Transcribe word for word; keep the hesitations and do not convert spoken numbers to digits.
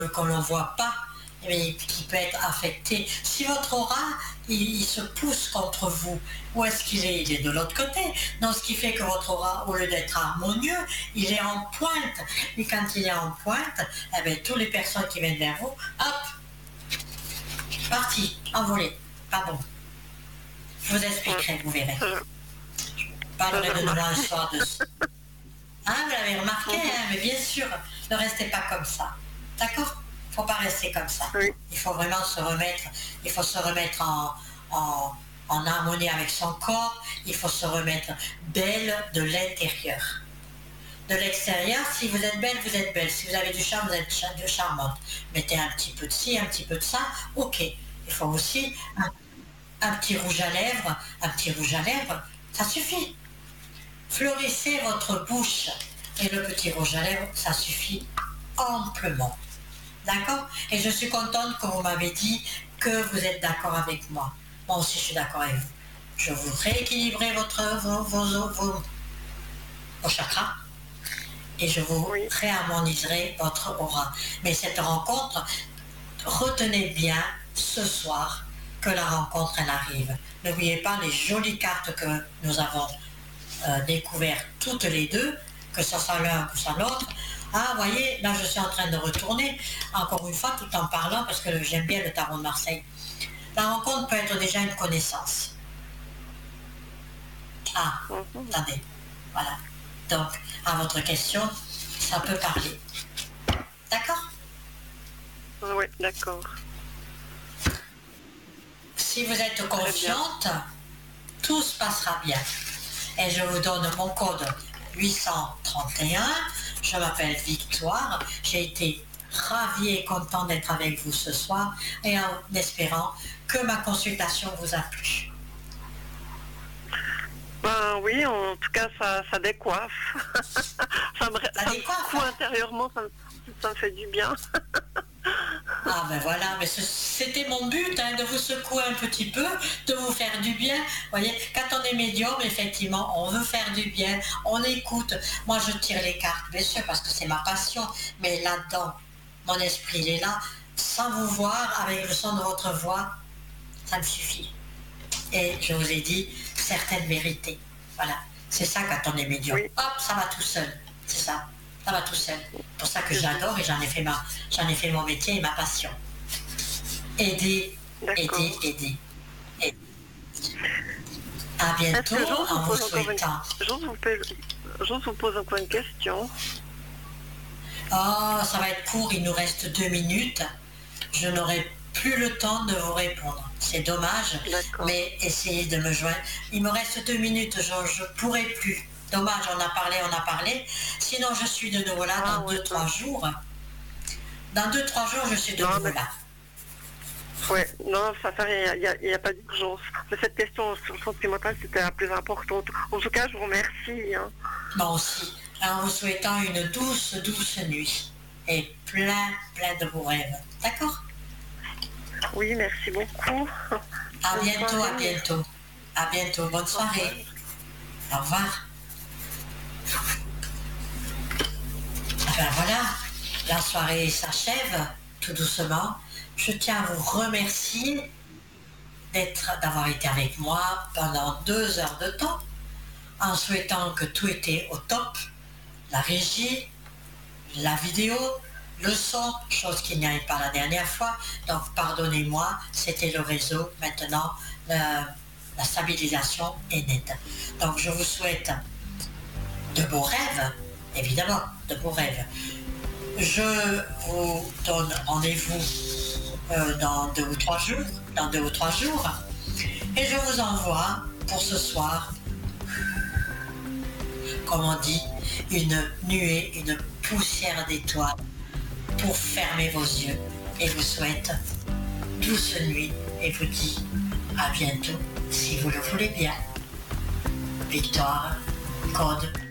qu'on ne voit pas, mais qui peut être affecté. Si votre aura, il, il se pousse contre vous, où est-ce qu'il est? Il est de l'autre côté. Donc ce qui fait que votre aura, au lieu d'être harmonieux, il est en pointe. Et quand il est en pointe, eh bien, toutes les personnes qui viennent vers vous, hop, parti, envolé. Pardon. Je vous expliquerai, vous verrez. Je parlerai de nouveau un soir de ça. Hein, vous l'avez remarqué, hein, mais bien sûr, ne restez pas comme ça. D'accord? Il ne faut pas rester comme ça. Oui. Il faut vraiment se remettre, il faut se remettre en, en, en harmonie avec son corps, il faut se remettre belle de l'intérieur. De l'extérieur, si vous êtes belle, vous êtes belle. Si vous avez du charme, vous êtes charmante. Mettez un petit peu de ci, un petit peu de ça, ok. Il faut aussi un, un petit rouge à lèvres, un petit rouge à lèvres, ça suffit. Fleurissez votre bouche et le petit rouge à lèvres, ça suffit amplement. D'accord? Et je suis contente que vous m'avez dit que vous êtes d'accord avec moi. Moi aussi, je suis d'accord avec vous. Je vous rééquilibrerai votre, vos, vos, vos, vos chakras et je vous oui. réharmoniserai votre aura. Mais cette rencontre, retenez bien ce soir que la rencontre, elle arrive. N'oubliez pas les jolies cartes que nous avons euh, découvertes toutes les deux, que ce soit l'un ou soit l'autre. Ah, vous voyez, là je suis en train de retourner, encore une fois, tout en parlant, parce que j'aime bien le tarot de Marseille. La rencontre peut être déjà une connaissance. Ah, mm-hmm. Attendez, voilà. Donc, à votre question, ça peut parler. D'accord? Oui, d'accord. Si vous êtes confiante, tout se passera bien. Et je vous donne mon code huit cent trente et un. Je m'appelle Victoire. J'ai été ravie et contente d'être avec vous ce soir et en espérant que ma consultation vous a plu. Ben oui, en tout cas, ça, ça décoiffe. ça me, ça, ça décoiffe, me hein? Intérieurement, ça, ça me fait du bien. Ah ben voilà, mais c'était mon but, hein, de vous secouer un petit peu, de vous faire du bien. Vous voyez, quand on est médium, effectivement, on veut faire du bien, on écoute. Moi, je tire les cartes, bien sûr, parce que c'est ma passion, mais là-dedans, mon esprit, il est là. Sans vous voir, avec le son de votre voix, ça me suffit. Et je vous ai dit certaines vérités. Voilà, c'est ça quand on est médium. Oui. Hop, ça va tout seul, c'est ça. Ça va tout seul. C'est pour ça que j'adore et j'en ai fait ma, j'en ai fait mon métier et ma passion. Aider, aider, aider, aider. À bientôt en vous souhaitant. J'ose vous, vous pose encore une question. Oh, ça va être court, il nous reste deux minutes. Je n'aurai plus le temps de vous répondre. C'est dommage, mais essayez de me joindre. Il me reste deux minutes, je ne pourrai plus. Dommage, on a parlé, on a parlé. Sinon, je suis de nouveau là ah, dans deux, trois jours. Dans deux, trois jours, je suis de non, nouveau mais... là. Oui, non, ça fait, il n'y a, a pas d'urgence. Mais cette question sentimentale, c'était la plus importante. En tout cas, je vous remercie. Hein. Moi aussi. En vous souhaitant une douce, douce nuit. Et plein, plein de beaux rêves. D'accord? Oui, merci beaucoup. À Bonne bientôt, soirée. à bientôt. À bientôt. Bonne soirée. Au revoir. Ben voilà, la soirée s'achève tout doucement. Je tiens à vous remercier d'être, d'avoir été avec moi pendant deux heures de temps, en souhaitant que tout était au top, la régie, la vidéo, le son, chose qu'il n'y avait pas la dernière fois. Donc pardonnez-moi, c'était le réseau. Maintenant, la, la stabilisation est nette. Donc je vous souhaite de beaux rêves, évidemment, de beaux rêves. Je vous donne rendez-vous euh, dans deux ou trois jours, dans deux ou trois jours, et je vous envoie pour ce soir, comme on dit, une nuée, une poussière d'étoiles pour fermer vos yeux, et vous souhaite douce nuit et vous dit à bientôt si vous le voulez bien. Victoire, code